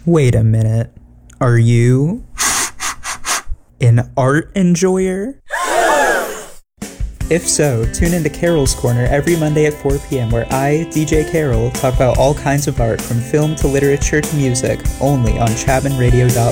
Wait a minute. Are you an art enjoyer? If so, tune into Carol's Corner every Monday at 4 p.m. where I, DJ Carol, talk about all kinds of art from film to literature to music, only on ChapmanRadio.org.